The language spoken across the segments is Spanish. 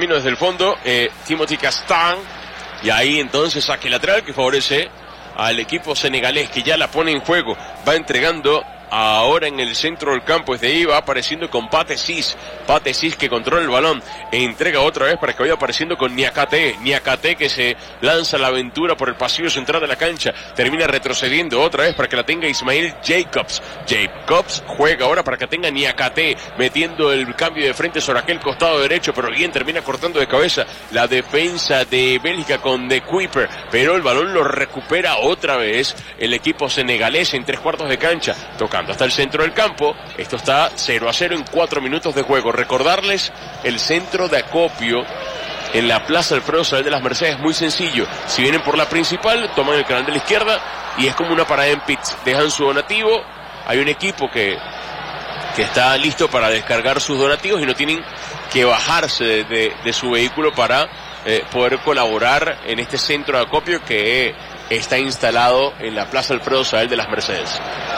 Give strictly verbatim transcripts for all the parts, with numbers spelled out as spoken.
camino desde el fondo, eh, Timothy Castan, y ahí entonces saque lateral que favorece al equipo senegalés, que ya la pone en juego, va entregando ahora en el centro del campo. Desde ahí va apareciendo con Pathé Ciss, Pathé Ciss que controla el balón e entrega otra vez para que vaya apareciendo con Niakhaté, Niakhaté que se lanza a la aventura por el pasillo central de la cancha, termina retrocediendo otra vez para que la tenga Ismail Jacobs, Jacobs juega ahora para que tenga Niakhaté, metiendo el cambio de frente sobre aquel costado derecho, pero bien termina cortando de cabeza la defensa de Bélgica con De Kuyper, pero el balón lo recupera otra vez el equipo senegalés en tres cuartos de cancha, tocando hasta el centro del campo. Esto está cero a cero en cuatro minutos de juego. Recordarles el centro de acopio en la Plaza Alfredo Sabel de las Mercedes, muy sencillo. Si vienen por la principal, toman el canal de la izquierda y es como una parada en pits. Dejan su donativo, hay un equipo que, que está listo para descargar sus donativos y no tienen que bajarse de, de, de su vehículo para eh, poder colaborar en este centro de acopio que está instalado en la Plaza Alfredo Sabel de las Mercedes.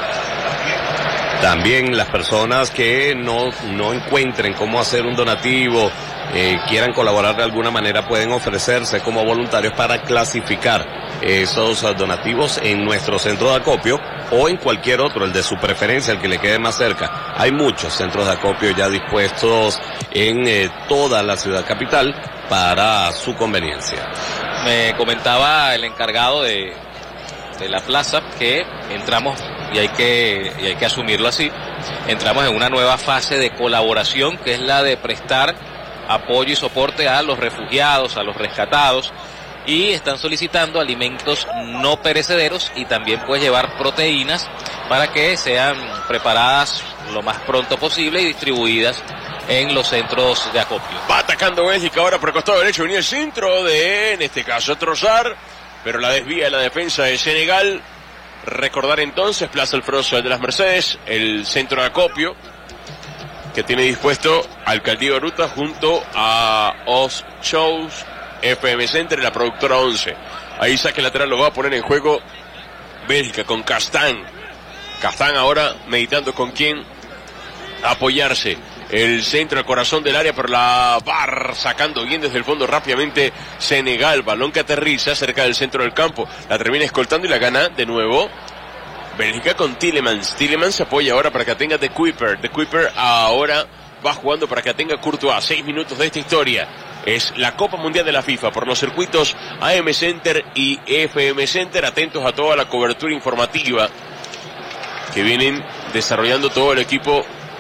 También las personas que no, no encuentren cómo hacer un donativo, eh, quieran colaborar de alguna manera, pueden ofrecerse como voluntarios para clasificar esos donativos en nuestro centro de acopio o en cualquier otro, el de su preferencia, el que le quede más cerca. Hay muchos centros de acopio ya dispuestos en eh, toda la ciudad capital para su conveniencia. Me comentaba el encargado de, de la plaza que entramos, y hay que, y hay que asumirlo así, entramos en una nueva fase de colaboración, que es la de prestar apoyo y soporte a los refugiados, a los rescatados, y están solicitando alimentos no perecederos y también puedes llevar proteínas para que sean preparadas lo más pronto posible y distribuidas en los centros de acopio. Va atacando Bélgica ahora por el costado derecho, venía el centro de, en este caso, Trossard, pero la desvía la defensa de Senegal. Recordar entonces, Plaza Alfredo Sabel de las Mercedes, el centro de acopio que tiene dispuesto Alcaldía de Ruta junto a Os Shows, F M Center y la productora once. Ahí saque lateral lo va a poner en juego Bélgica con Castan. Castan ahora meditando con quién apoyarse. El centro, el corazón del área, pero la va sacando bien desde el fondo rápidamente Senegal. Balón que aterriza cerca del centro del campo. La termina escoltando y la gana de nuevo Bélgica con Tielemans. Tielemans se apoya ahora para que tenga De Kuyper. De Kuyper ahora va jugando para que tenga Courtois. Seis minutos de esta historia. Es la Copa Mundial de la FIFA por los circuitos A M Center y F M Center. Atentos a toda la cobertura informativa que vienen desarrollando todo el equipo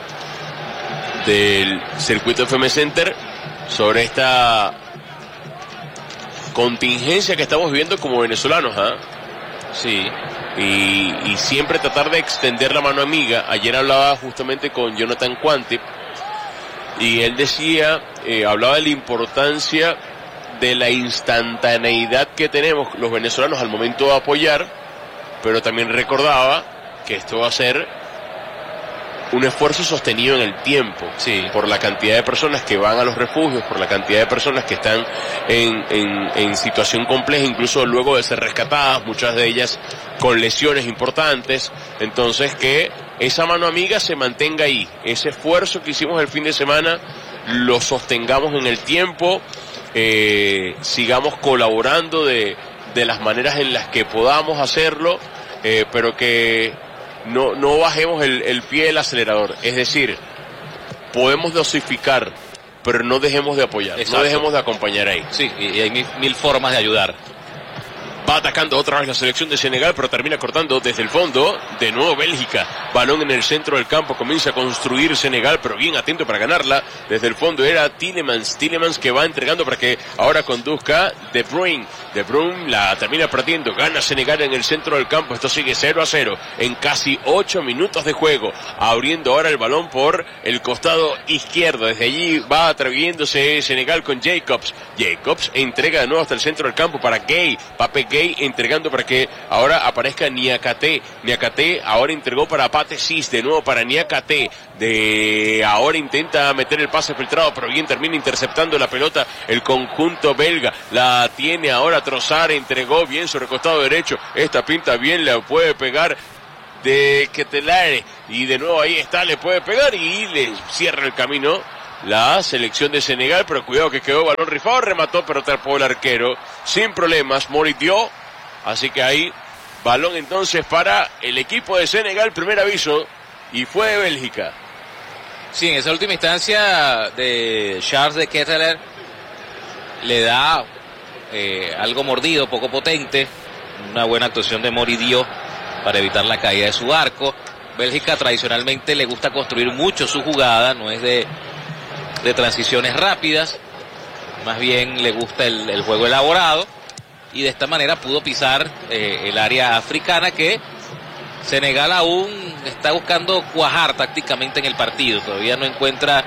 del circuito F M Center sobre esta contingencia que estamos viviendo como venezolanos, ¿ah? ¿eh? Sí. Y, y siempre tratar de extender la mano amiga. Ayer hablaba justamente con Jonathan Quantip y él decía, eh, hablaba de la importancia de la instantaneidad que tenemos los venezolanos al momento de apoyar, pero también recordaba que esto va a ser un esfuerzo sostenido en el tiempo, sí, por la cantidad de personas que van a los refugios, por la cantidad de personas que están en, en, en situación compleja, incluso luego de ser rescatadas, muchas de ellas con lesiones importantes. Entonces que esa mano amiga se mantenga ahí, ese esfuerzo que hicimos el fin de semana lo sostengamos en el tiempo, eh, sigamos colaborando de, de las maneras en las que podamos hacerlo, eh, pero que No, no bajemos el, el pie del acelerador. Es decir, podemos dosificar, pero no dejemos de apoyar. Exacto. No dejemos de acompañar ahí. Sí, y hay mil, mil formas de ayudar. Va atacando otra vez la selección de Senegal, pero termina cortando desde el fondo. De nuevo Bélgica. Balón en el centro del campo. Comienza a construir Senegal, pero bien atento para ganarla. Desde el fondo era Tielemans. Tielemans que va entregando para que ahora conduzca De Bruyne. De Bruyne la termina perdiendo. Gana Senegal en el centro del campo. Esto sigue cero a cero en casi ocho minutos de juego. Abriendo ahora el balón por el costado izquierdo. Desde allí va atreviéndose Senegal con Jacobs. Jacobs entrega de nuevo hasta el centro del campo para Gay. Pape Gay entregando para que ahora aparezca Niakhaté. Niakhaté ahora entregó para Pathé Ciss, de nuevo para Niakhaté. De ahora intenta meter el pase filtrado, pero bien termina interceptando la pelota el conjunto belga. La tiene ahora Trossard, entregó bien sobre el costado derecho. Esta pinta bien, le puede pegar de Ketelare y de nuevo ahí está, le puede pegar y le cierra el camino la selección de Senegal, pero cuidado que quedó balón rifado, remató, pero tapó el arquero sin problemas. Moritz dio, así que ahí balón entonces para el equipo de Senegal, primer aviso, y fue de Bélgica. Sí, en esa última instancia de Charles de Ketteler le da eh, algo mordido, poco potente, una buena actuación de Moritz dio para evitar la caída de su arco. Bélgica tradicionalmente le gusta construir mucho su jugada, no es de, de transiciones rápidas, más bien le gusta el, el juego elaborado, y de esta manera pudo pisar eh, el área africana, que Senegal aún está buscando cuajar tácticamente en el partido, todavía no encuentra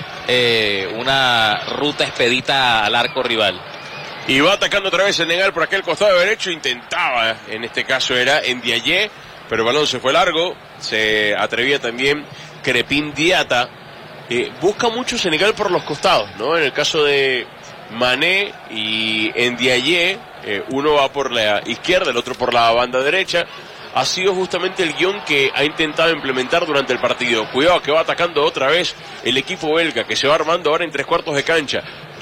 eh, una ruta expedita al arco rival. Y va atacando otra vez Senegal por aquel costado derecho, intentaba, en este caso era Ndiaye, pero el balón se fue largo, se atrevía también Crepin Diata. Eh, busca mucho Senegal por los costados, ¿no? En el caso de Mané y Ndiaye, eh, uno va por la izquierda, el otro por la banda derecha. Ha sido justamente el guión que ha intentado implementar durante el partido. Cuidado que va atacando otra vez el equipo belga, que se va armando ahora en tres cuartos de cancha.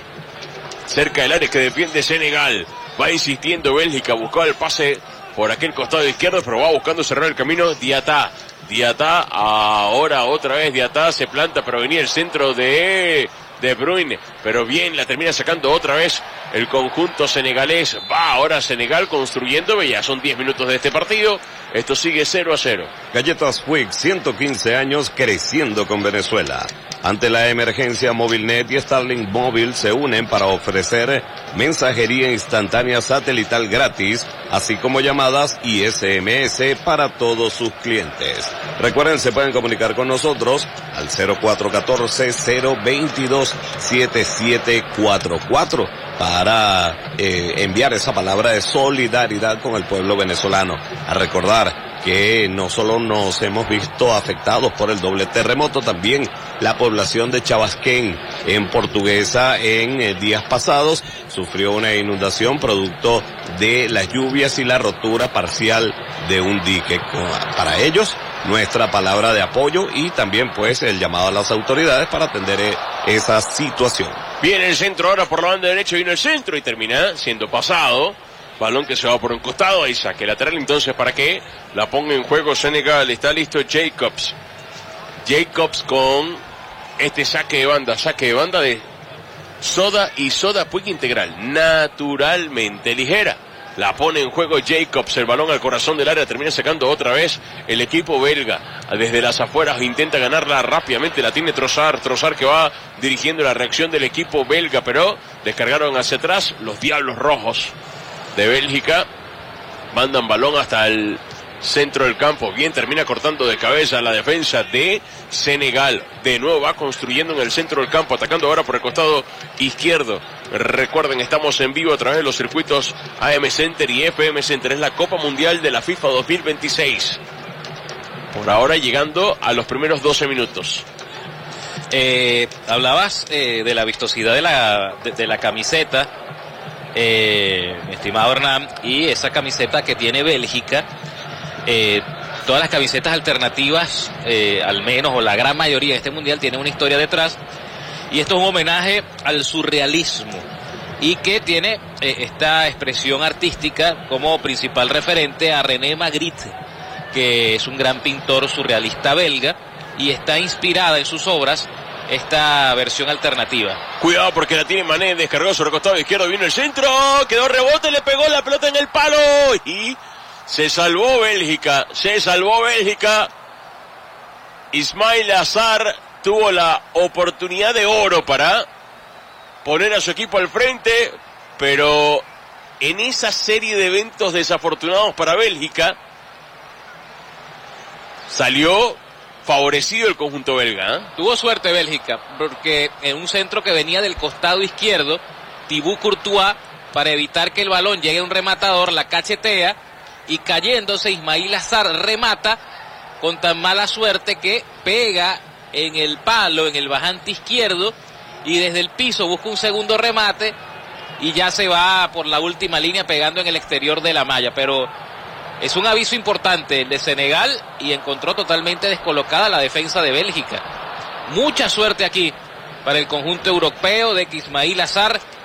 Cerca del área que defiende Senegal. Va insistiendo Bélgica, buscaba el pase por aquel costado izquierdo, pero va buscando cerrar el camino Diata. Diata, ahora otra vez Diata se planta, pero venía el centro de De Bruyne, pero bien, la termina sacando otra vez el conjunto senegalés. Va ahora Senegal construyendo, ya son diez minutos de este partido, esto sigue cero a cero. Galletas Quick, ciento quince años creciendo con Venezuela. Ante la emergencia, Movilnet y Starlink Móvil se unen para ofrecer mensajería instantánea satelital gratis, así como llamadas y S M S para todos sus clientes. Recuerden, se pueden comunicar con nosotros al cero cuatro uno cuatro, cero dos dos, siete siete cuatro cuatro para eh, enviar esa palabra de solidaridad con el pueblo venezolano. A recordar que no solo nos hemos visto afectados por el doble terremoto, también la población de Chabasquén en Portuguesa en eh, días pasados sufrió una inundación producto de las lluvias y la rotura parcial de un dique. Para ellos, nuestra palabra de apoyo y también pues el llamado a las autoridades para atender eh, esa situación. Viene el centro ahora por la banda derecha, viene el centro y termina siendo pasado. Balón que se va por un costado, ahí saque lateral entonces para que la ponga en juego Senegal. Está listo Jacobs. Jacobs con este saque de banda, saque de banda de Soda y Soda Puig Integral, naturalmente ligera. La pone en juego Jacobs, el balón al corazón del área, termina sacando otra vez el equipo belga. Desde las afueras intenta ganarla rápidamente, la tiene Trossard, Trossard que va dirigiendo la reacción del equipo belga, pero descargaron hacia atrás los Diablos Rojos de Bélgica, mandan balón hasta el centro del campo, bien, termina cortando de cabeza la defensa de Senegal, de nuevo va construyendo en el centro del campo, atacando ahora por el costado izquierdo. Recuerden, estamos en vivo a través de los circuitos A M Center y F M Center, es la Copa Mundial de la FIFA dos mil veintiséis, por ahora llegando a los primeros doce minutos. Eh, hablabas eh, de la vistosidad de la, de, de la camiseta, Eh, mi estimado Hernán, y esa camiseta que tiene Bélgica, eh, todas las camisetas alternativas, eh, al menos, o la gran mayoría de este mundial, tienen una historia detrás, y esto es un homenaje al surrealismo, y que tiene eh, esta expresión artística como principal referente a René Magritte, que es un gran pintor surrealista belga, y está inspirada en sus obras esta versión alternativa. Cuidado porque la tiene Mané, descargó sobre el costado izquierdo, vino el centro, quedó rebote, le pegó la pelota en el palo y se salvó Bélgica, se salvó Bélgica. Ismail Azar tuvo la oportunidad de oro para poner a su equipo al frente, pero en esa serie de eventos desafortunados para Bélgica salió favorecido el conjunto belga, ¿eh? Tuvo suerte Bélgica, porque en un centro que venía del costado izquierdo, Thibaut Courtois, para evitar que el balón llegue a un rematador, la cachetea, y cayéndose Ismail Azar remata con tan mala suerte que pega en el palo, en el bajante izquierdo, y desde el piso busca un segundo remate, y ya se va por la última línea pegando en el exterior de la malla, pero es un aviso importante el de Senegal y encontró totalmente descolocada la defensa de Bélgica. Mucha suerte aquí para el conjunto europeo de Ismail Azar.